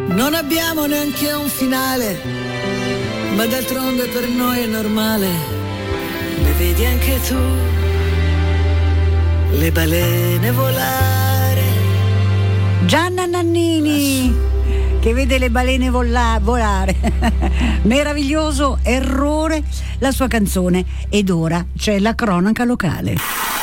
Non abbiamo neanche un finale, ma d'altronde per noi è normale. Le vedi anche tu, le balene volare. Gianna Nannini che vede le balene volare. Meraviglioso Errore, la sua canzone. Ed ora c'è la cronaca locale.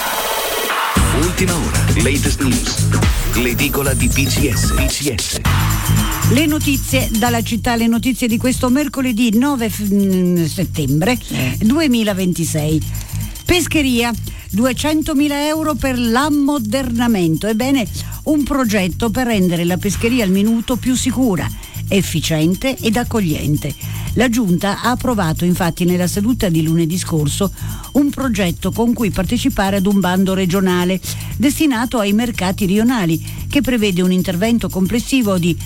Ultima ora, latest news, l'edicola di PCS. Le notizie dalla città, le notizie di questo mercoledì 9 settembre 2026. Pescheria, 200.000 euro per l'ammodernamento. Ebbene, un progetto per rendere la pescheria al minuto più sicura, efficiente ed accogliente. La Giunta ha approvato infatti nella seduta di lunedì scorso un progetto con cui partecipare ad un bando regionale destinato ai mercati rionali, che prevede un intervento complessivo di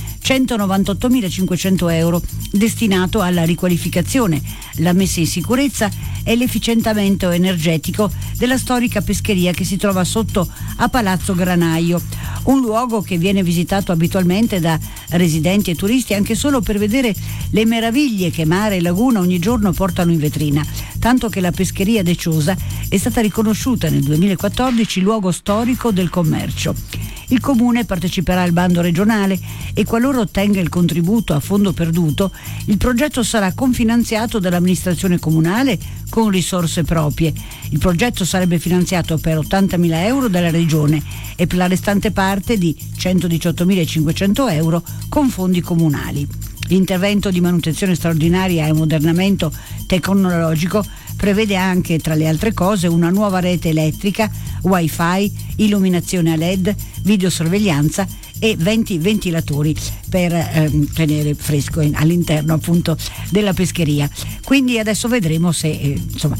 198.500 euro destinato alla riqualificazione, la messa in sicurezza e l'efficientamento energetico della storica pescheria che si trova sotto a Palazzo Granaio, un luogo che viene visitato abitualmente da residenti e turisti anche solo per vedere le meraviglie che mare e laguna ogni giorno portano in vetrina, tanto che la pescheria Deciosa è stata riconosciuta nel 2014 luogo storico del commercio. Il Comune parteciperà al bando regionale e qualora ottenga il contributo a fondo perduto, il progetto sarà confinanziato dall'amministrazione comunale con risorse proprie. Il progetto sarebbe finanziato per 80.000 euro dalla Regione e per la restante parte di 118.500 euro con fondi comunali. L'intervento di manutenzione straordinaria e ammodernamento tecnologico prevede anche, tra le altre cose, una nuova rete elettrica, wifi, illuminazione a LED, videosorveglianza e 20 ventilatori per tenere fresco all'interno appunto della pescheria. Quindi adesso vedremo se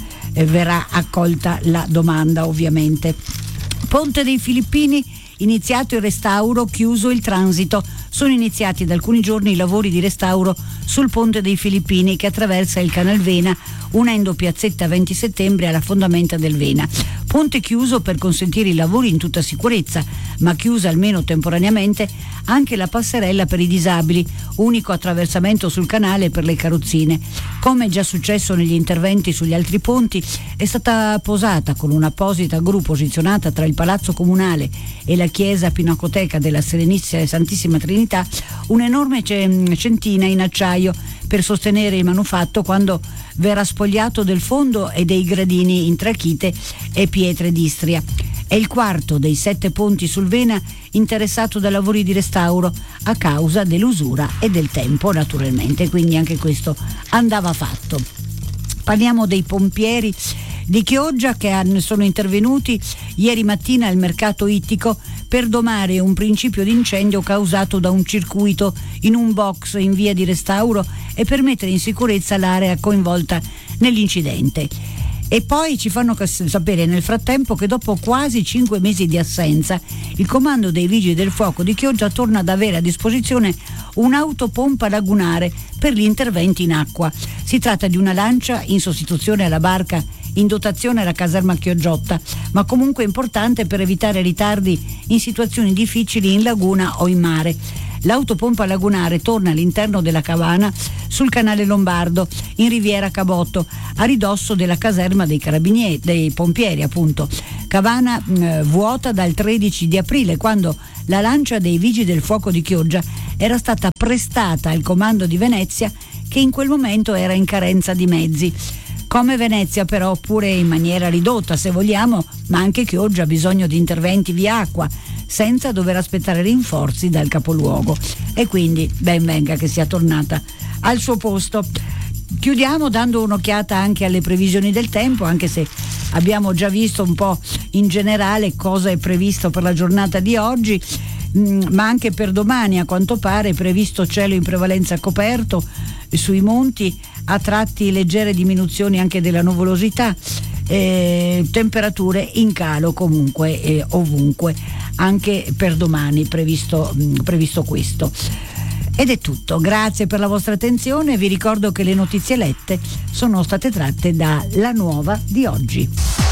verrà accolta la domanda, ovviamente. Ponte dei Filippini, iniziato il restauro, chiuso il transito. Sono iniziati da alcuni giorni i lavori di restauro sul ponte dei Filippini che attraversa il canal Vena, unendo piazzetta 20 settembre alla fondamenta del Vena. Ponte chiuso per consentire i lavori in tutta sicurezza, ma chiusa almeno temporaneamente anche la passerella per i disabili, unico attraversamento sul canale per le carrozzine. Come già successo negli interventi sugli altri ponti, è stata posata con un'apposita gru posizionata tra il Palazzo Comunale e la chiesa Pinacoteca della Serenissima e Santissima Trinità un'enorme centina in acciaio per sostenere il manufatto quando verrà spogliato del fondo e dei gradini in trachite e pietre d'Istria. È il quarto dei 7 ponti sul Vena interessato da lavori di restauro a causa dell'usura e del tempo, naturalmente, quindi anche questo andava fatto. Parliamo dei pompieri di Chioggia che sono intervenuti ieri mattina al mercato ittico per domare un principio di incendio causato da un circuito in un box in via di restauro e per mettere in sicurezza l'area coinvolta nell'incidente. E poi ci fanno sapere nel frattempo che dopo quasi 5 mesi di assenza il comando dei Vigili del Fuoco di Chioggia torna ad avere a disposizione un'autopompa lagunare per gli interventi in acqua. Si tratta di una lancia in sostituzione alla barca in dotazione alla caserma Chiogiotta, ma comunque importante per evitare ritardi in situazioni difficili in laguna o in mare. L'autopompa lagunare torna all'interno della Cavana sul canale Lombardo in Riviera Cabotto, a ridosso della caserma dei carabinieri, dei pompieri appunto. Cavana vuota dal 13 di aprile, quando la lancia dei Vigili del Fuoco di Chioggia era stata prestata al comando di Venezia, che in quel momento era in carenza di mezzi. Come Venezia però, pure in maniera ridotta se vogliamo, ma anche Chioggia ha bisogno di interventi via acqua, senza dover aspettare rinforzi dal capoluogo. E quindi ben venga che sia tornata al suo posto. Chiudiamo dando un'occhiata anche alle previsioni del tempo, anche se abbiamo già visto un po' in generale cosa è previsto per la giornata di oggi, ma anche per domani a quanto pare è previsto cielo in prevalenza coperto sui monti, a tratti leggere diminuzioni anche della nuvolosità, temperature in calo comunque ovunque, anche per domani previsto questo. Ed è tutto, grazie per la vostra attenzione. Vi ricordo che le notizie lette sono state tratte da La Nuova di oggi.